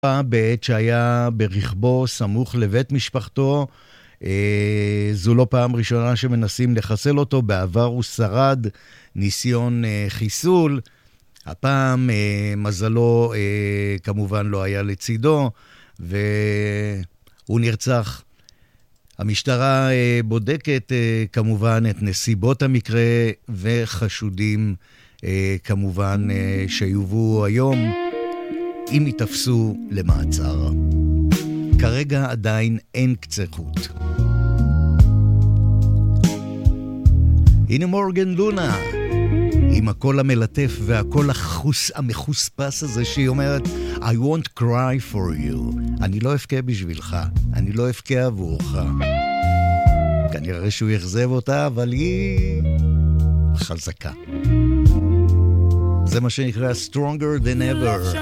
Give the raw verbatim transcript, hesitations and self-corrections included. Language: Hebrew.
בעת שהיה ברכבו סמוך לבית משפחתו. זו לא פעם ראשונה שמנסים לחסל אותו, בעבר הוא שרד ניסיון חיסול, הפעם מזלו כמובן לא היה לצידו והוא נרצח. המשטרה בודקת כמובן את נסיבות המקרה וחשודים כמובן שיובאו היום אם יתפסו למעצר. כרגע עדיין אין קצה חוט. הנה מורגן לונה עם הקול המלטף והקול החוס, המחוספס הזה שהיא אומרת I won't cry for you. אני לא אפקה בשבילך, אני לא אפקה עבורך. כנראה שהוא יחזב אותה, אבל היא חזקה. זה מה שנקרא stronger than ever.